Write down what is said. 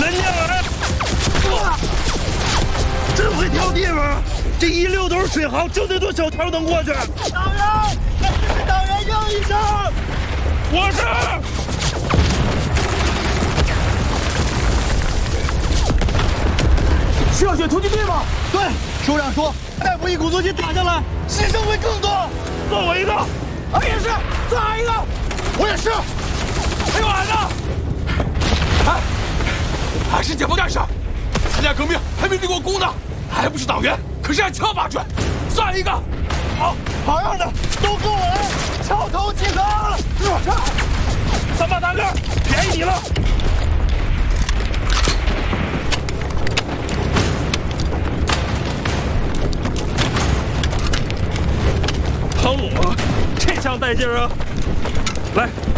人家来！真会挑地方，这一溜都是水壕，就那座小桥能过去。 党员，给你们党员应一声。 我是。 是要选突击队吗？ 对，首长说，再不一鼓作气打下来，牺牲会更多。 算我一个。 我也是，再来一个。 我也是。 还有俺呢。哎，俺是解放战士，参加革命还没立过功呢，还不是党员，可是俺枪法准。算一个。 好样的，都跟我来，敲头集合。 3把大个，便宜你了。疼我，这枪带劲啊！来。